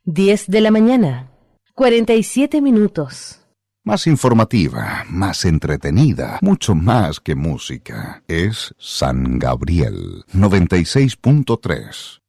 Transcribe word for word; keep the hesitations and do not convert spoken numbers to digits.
diez de la mañana, cuarenta y siete minutos. Más informativa, más entretenida, mucho más que música. Es San Gabriel noventa y seis punto tres.